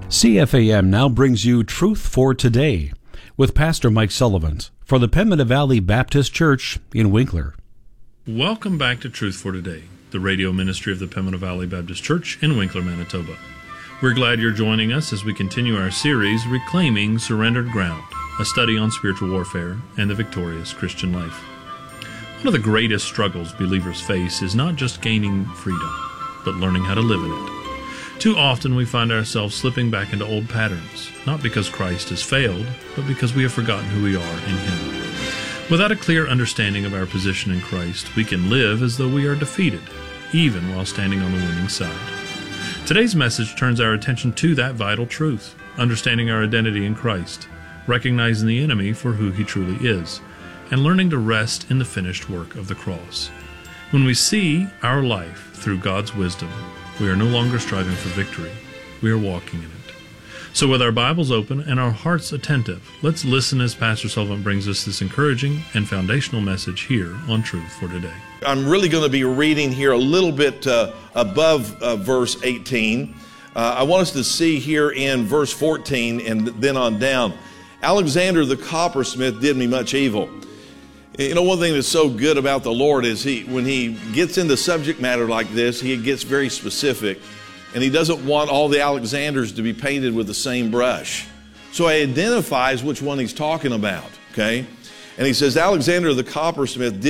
CFAM now brings you Truth for Today with Pastor Mike Sullivan for the Pembina Valley Baptist Church in Winkler. Welcome back to Truth for Today, the radio ministry of the Pembina Valley Baptist Church in Winkler, Manitoba. We're glad you're joining us as we continue our series, Reclaiming Surrendered Ground, a study on spiritual warfare and the victorious Christian life. One of the greatest struggles believers face is not just gaining freedom, but learning how to live in it. Too often we find ourselves slipping back into old patterns, not because Christ has failed, but because we have forgotten who we are in Him. Without a clear understanding of our position in Christ, we can live as though we are defeated, even while standing on the winning side. Today's message turns our attention to that vital truth, understanding our identity in Christ, recognizing the enemy for who he truly is, and learning to rest in the finished work of the cross. When we see our life through God's wisdom, we are no longer striving for victory. We are walking in it. So with our Bibles open and our hearts attentive, let's listen as Pastor Sullivan brings us this encouraging and foundational message here on Truth for Today. I'm really going to be reading here a little bit above verse 18. I want us to see here in verse 14 and then on down. Alexander the coppersmith did me much evil. You know, one thing that's so good about the Lord is when he gets into subject matter like this, he gets very specific, and he doesn't want all the Alexanders to be painted with the same brush. So he identifies which one he's talking about, okay? And he says, Alexander the coppersmith